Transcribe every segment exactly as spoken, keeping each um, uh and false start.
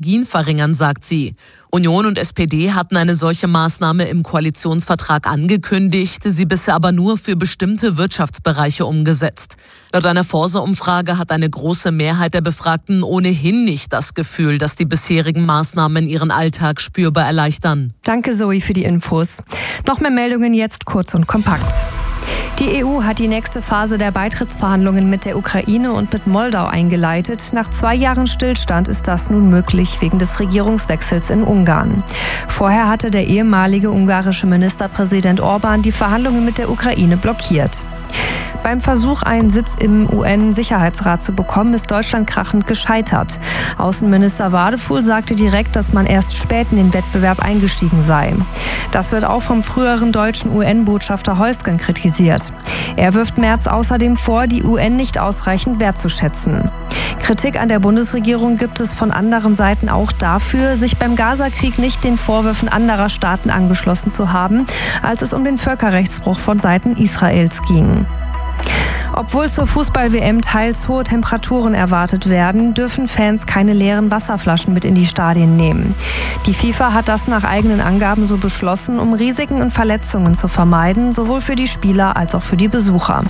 Allergien verringern, sagt sie. Union und S P D hatten eine solche Maßnahme im Koalitionsvertrag angekündigt, sie bisher aber nur für bestimmte Wirtschaftsbereiche umgesetzt. Laut einer Forsa-Umfrage hat eine große Mehrheit der Befragten ohnehin nicht das Gefühl, dass die bisherigen Maßnahmen ihren Alltag spürbar erleichtern. Danke, Zoe, für die Infos. Noch mehr Meldungen jetzt kurz und kompakt. Die E U hat die nächste Phase der Beitrittsverhandlungen mit der Ukraine und mit Moldau eingeleitet. Nach zwei Jahren Stillstand ist das nun möglich wegen des Regierungswechsels in Ungarn. Vorher hatte der ehemalige ungarische Ministerpräsident Orbán die Verhandlungen mit der Ukraine blockiert. Beim Versuch, einen Sitz im U N-Sicherheitsrat zu bekommen, ist Deutschland krachend gescheitert. Außenminister Wadefuhl sagte direkt, dass man erst spät in den Wettbewerb eingestiegen sei. Das wird auch vom früheren deutschen U N-Botschafter Heusgen kritisiert. Er wirft Merz außerdem vor, die U N nicht ausreichend wertzuschätzen. Kritik an der Bundesregierung gibt es von anderen Seiten auch dafür, sich beim Gaza-Krieg nicht den Vorwürfen anderer Staaten angeschlossen zu haben, als es um den Völkerrechtsbruch von Seiten Israels ging. Obwohl zur Fußball-W M teils hohe Temperaturen erwartet werden, dürfen Fans keine leeren Wasserflaschen mit in die Stadien nehmen. Die FIFA hat das nach eigenen Angaben so beschlossen, um Risiken und Verletzungen zu vermeiden, sowohl für die Spieler als auch für die Besucher.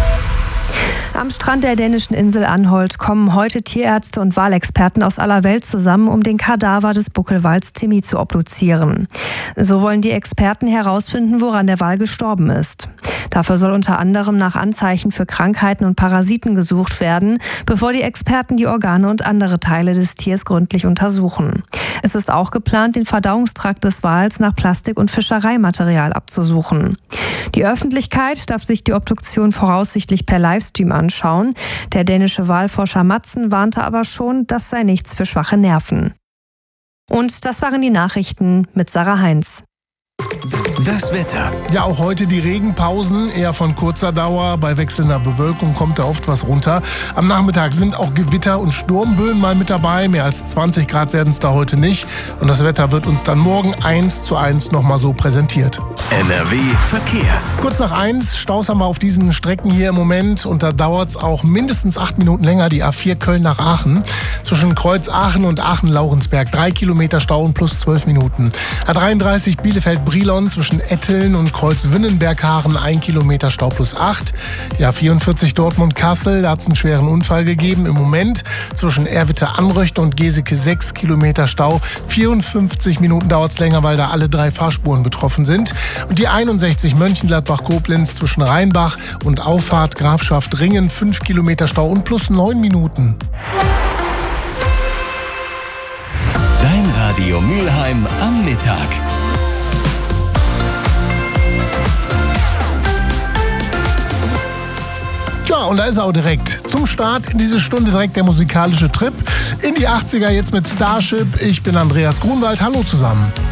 Am Strand der dänischen Insel Anholt kommen heute Tierärzte und Walexperten aus aller Welt zusammen, um den Kadaver des Buckelwals Timmy zu obduzieren. So wollen die Experten herausfinden, woran der Wal gestorben ist. Dafür soll unter anderem nach Anzeichen für Krankheiten und Parasiten gesucht werden, bevor die Experten die Organe und andere Teile des Tiers gründlich untersuchen. Es ist auch geplant, den Verdauungstrakt des Wals nach Plastik- und Fischereimaterial abzusuchen. Die Öffentlichkeit darf sich die Obduktion voraussichtlich per Livestream anschauen. Der dänische Walforscher Madsen warnte aber schon, das sei nichts für schwache Nerven. Und das waren die Nachrichten mit Sarah Heinz. Das Wetter. Ja, auch heute die Regenpausen, eher von kurzer Dauer. Bei wechselnder Bewölkung kommt da oft was runter. Am Nachmittag sind auch Gewitter und Sturmböen mal mit dabei. Mehr als zwanzig Grad werden es da heute nicht. Und das Wetter wird uns dann morgen eins zu eins nochmal so präsentiert. N R W Verkehr. Kurz nach eins, Staus haben wir auf diesen Strecken hier im Moment. Und da dauert es auch mindestens acht Minuten länger, die A vier Köln nach Aachen. Zwischen Kreuz Aachen und Aachen-Laurensberg. Drei Kilometer Stau und plus zwölf Minuten. A dreiunddreißig Bielefeld-Brilon zwischen Etteln und Kreuz-Wünnenberg-Haaren ein Kilometer Stau plus acht. Die A vierundvierzig Dortmund-Kassel, da hat es einen schweren Unfall gegeben. Im Moment zwischen Erwitte-Anröchte und Geseke sechs Kilometer Stau. vierundfünfzig Minuten dauert es länger, weil da alle drei Fahrspuren betroffen sind. Und die einundsechzig Mönchengladbach-Koblenz zwischen Rheinbach und Auffahrt Grafschaft-Ringen fünf Kilometer Stau und plus neun Minuten. Dein Radio Mülheim am Mittag. Ja, und da ist er auch direkt. Zum Start in diese Stunde direkt der musikalische Trip in die achtziger, jetzt mit Starship. Ich bin Andreas Grunwald. Hallo zusammen.